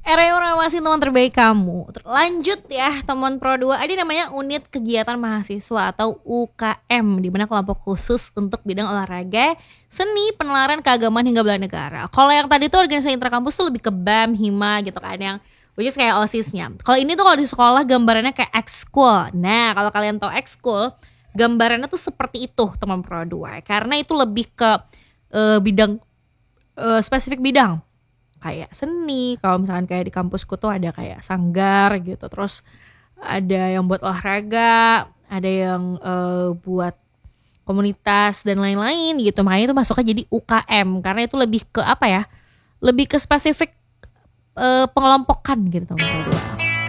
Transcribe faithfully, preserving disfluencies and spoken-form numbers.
Era masih teman terbaik kamu. Lanjut ya teman Pro dua, ada namanya Unit Kegiatan Mahasiswa atau U K M, di mana kelompok khusus untuk bidang olahraga, seni, penelaran, keagamaan hingga bela negara. Kalau yang tadi tuh organisasi intrakampus tuh lebih ke BEM, Hima gitu kan, yang which is kayak OSISnya. Kalau ini tuh kalau di sekolah gambarannya kayak ekskul. Nah, kalau kalian tahu ekskul, gambarannya tuh seperti itu teman Pro dua, karena itu lebih ke eh, bidang eh, spesifik bidang kayak seni. Kalau misalkan kayak di kampusku tuh ada kayak sanggar gitu, terus ada yang buat olahraga, ada yang eh, buat komunitas dan lain-lain gitu. Makanya itu masuknya jadi U K M karena itu lebih ke apa ya, lebih ke spesifik eh, pengelompokan gitu teman-teman.